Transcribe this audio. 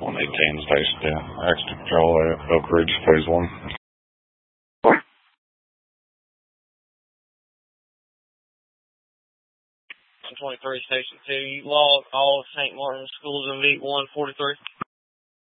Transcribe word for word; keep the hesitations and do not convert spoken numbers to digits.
one eighteen Station ten. Extra Patrol at Oak Ridge, Phase one. one twenty-three, Station two. You log all of Saint Martin's schools in V one forty-three.